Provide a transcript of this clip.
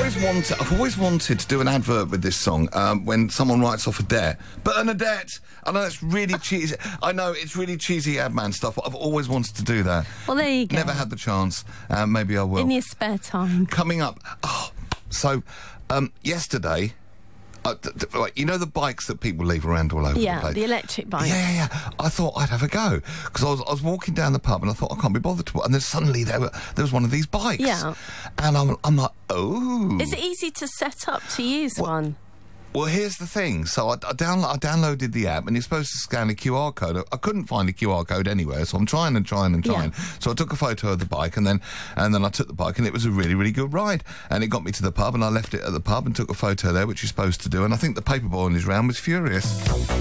I've always wanted to do an advert with this song when someone writes off a debt. Bernadette! I know it's really cheesy. I know it's really cheesy ad man stuff, but I've always wanted to do that. Well, there you go. Never had the chance. Maybe I will. In your spare time. Coming up. Yesterday... you know the bikes that people leave around all over the place? Yeah, the electric bikes. Yeah. I thought I'd have a go. Because I was walking down the pub and I thought, I can't be bothered to... And then suddenly there was one of these bikes. Yeah. And I'm like, oh. Is it easy to set up to use one? Well, here's the thing. So I downloaded the app, and you're supposed to scan a QR code. I couldn't find a QR code anywhere, so I'm trying. Yeah. So I took a photo of the bike, and then I took the bike, and it was a really, really good ride. And it got me to the pub, and I left it at the pub and took a photo there, which you're supposed to do. And I think the paper boy on his round was furious.